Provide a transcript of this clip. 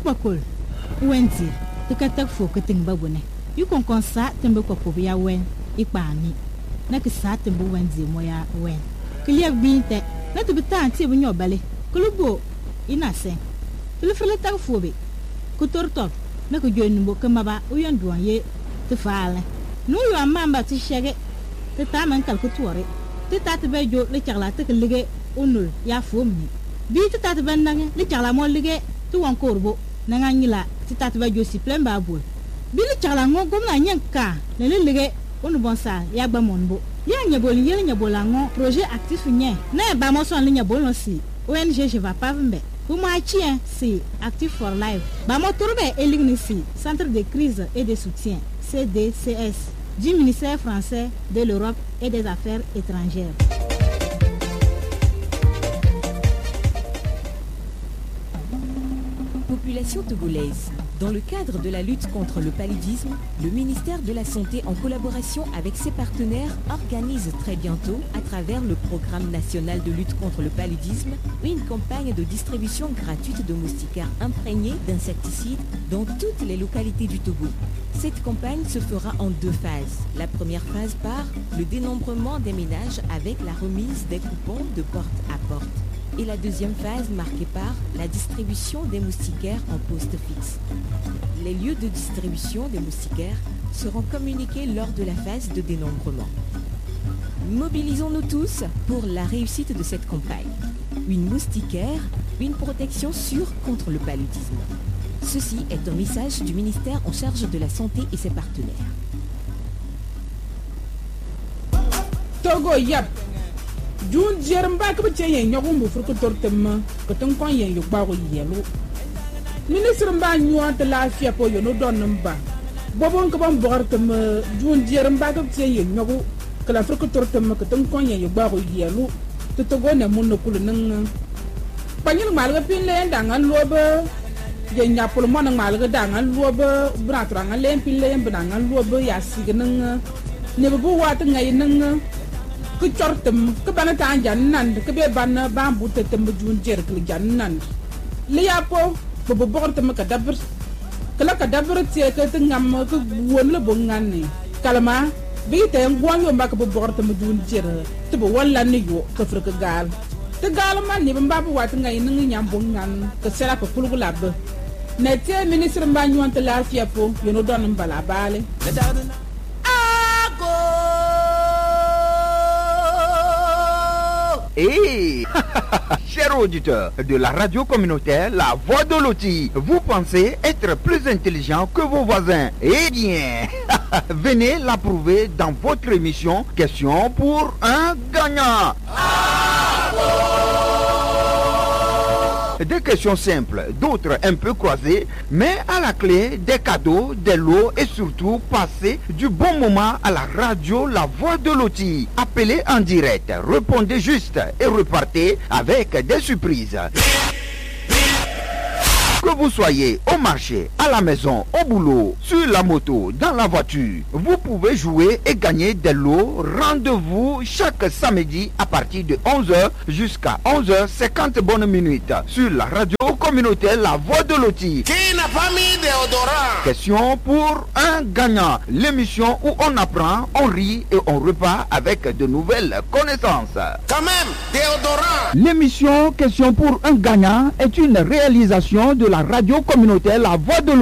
kwakol wenzi tikatak fo kiting babune yu kon sa tembe kwakob ya wen ikpani na ki sa tembe wenzi moya wen kliyak binte na to bitan ti bunyo bale kulubo ina sen tilfrele tak fo be kutortop na ko joni mbo kamaba uyan duan ye te faale no yo amamba ti shege te tamen kal ko tuore te tat be jo le chagla te lige onul ya fomni bi te tat ben nange le chagla mo lige tu wan korbo na nganyila ti tat be jo si plen ba bol bi le chagla ngo gom na nyanka le lige onu bonsa ya gba monbo ya nyabol yele nyabola ngo projet actif nye na ba mo son le nyabol no si ONG je va pas mbe pour moi chien c'est Active for Life ba mo turbe elignisi centre de crise et de soutien CDCS du ministère français de l'Europe et des Affaires étrangères. Population togolaise. Dans le cadre de la lutte contre le paludisme, le ministère de la Santé, en collaboration avec ses partenaires, organise très bientôt, à travers le Programme national de lutte contre le paludisme, une campagne de distribution gratuite de moustiquaires imprégnés d'insecticides dans toutes les localités du Togo. Cette campagne se fera en 2 phases. La première phase par le dénombrement des ménages avec la remise des coupons de porte à porte. Et la deuxième phase marquée par la distribution des moustiquaires en poste fixe. Les lieux de distribution des moustiquaires seront communiqués lors de la phase de dénombrement. Mobilisons-nous tous pour la réussite de cette campagne. Une moustiquaire, une protection sûre contre le paludisme. Ceci est un message du ministère en charge de la santé et ses partenaires. Togo yap. Jun jeremba ko che yen nyogo mbo furko tortem ko ton kon yen yo gbago yelo ministre mba nyuante la fia po yo no don mba bobon ko bam bortem jun jeremba ko che yen nyogo ko la furko tortem ko ton kon yen yo gbago yelo to togo ne mun no kulu nang panyin mal ga pin le ndangan lobe je nyapul mo nang mal ga dangan lobe bratra ngal len pin le ndangan lobe ya signang ne bu wat ngay nang ku cortem ku bana ta jan nan ku be ban bambu te tem jun jer ku jan nan li ya po bo bortem ka dabr kala ka dabr te ka te ngam ku won le bo ngani kalma bi te ngwan yo mbak bo bortem jun jer te bo wala ni yo ka fur ka gal te gal man ni bamba bo wat ngai ngi nyam bo ngan ka sera ko pulgu lab ne te ministre mba nyont la fia po yo no don mbala bale Et chers auditeurs de la radio communautaire, la voix de Loti, vous pensez être plus intelligent que vos voisins? Eh bien, venez l'approuver dans votre émission Question pour un gagnant. Des questions simples, d'autres un peu croisées, mais à la clé des cadeaux, des lots et surtout passer du bon moment à la radio La Voix de Loti. Appelez en direct, répondez juste et repartez avec des surprises. Que vous soyez au marché, à la maison, au boulot, sur la moto, dans la voiture, vous pouvez jouer et gagner des lots. Rendez-vous chaque samedi à partir de 11h jusqu'à 11h50 bonnes minutes sur la radio communautaire La Voix de Loti. Question pour un gagnant. L'émission où on apprend, on rit et on repart avec de nouvelles connaissances. Quand même, déodorant. L'émission Question pour un gagnant est une réalisation de la radio communautaire La Voix de Loti.